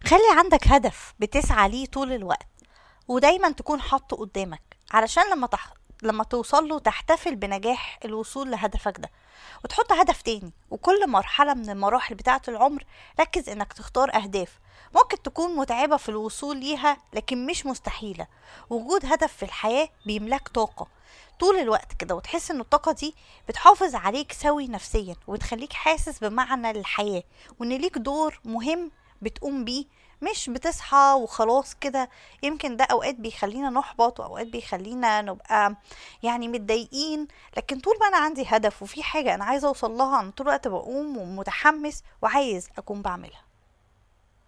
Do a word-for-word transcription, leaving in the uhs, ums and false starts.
خلي عندك هدف بتسعى ليه طول الوقت، ودايما تكون حاطه قدامك علشان لما تح... لما توصل له تحتفل بنجاح الوصول لهدفك ده، وتحط هدف تاني. وكل مرحلة من المراحل بتاعة العمر ركز انك تختار اهداف ممكن تكون متعبة في الوصول ليها لكن مش مستحيلة. وجود هدف في الحياة بيملاك طاقة طول الوقت كده، وتحس ان الطاقة دي بتحافظ عليك سوي نفسيا وتخليك حاسس بمعنى للحياة، وان ليك دور مهم بتقوم بيه، مش بتصحى وخلاص كده. يمكن ده اوقات بيخلينا نحبط واوقات بيخلينا نبقى يعني متضايقين، لكن طول ما انا عندي هدف وفي حاجة انا عايزة اوصل لها انا طول الوقت بقوم ومتحمس وعايز اكون بعملها.